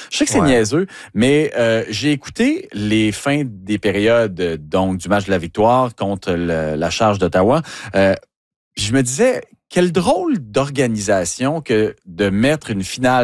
Je sais que c'est niaiseux, mais j'ai écouté les fins des périodes donc du match de la victoire contre la Charge d'Ottawa. Puis je me disais, quelle drôle d'organisation que de mettre une finale